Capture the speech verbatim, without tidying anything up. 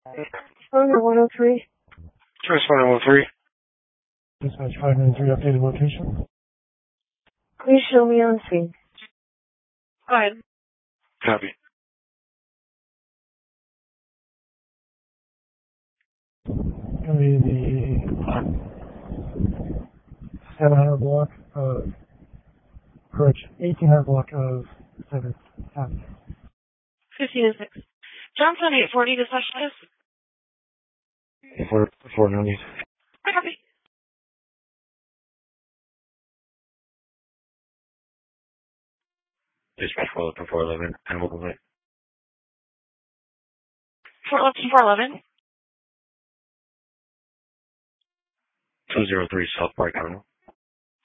Owner one oh three. First one oh three. Dispatch five nine three, updated location. Please show me on scene. Go ahead. Copy. Gonna be the seven hundred block of, correction, eighteen hundred block of seventh Avenue. fifteen and six. Johnson, eight forty, dispatch status. Four, four ninety. Copy. Dispatch four eleven, four eleven, animal complaint. four eleven, four eleven. two oh three South Park Avenue.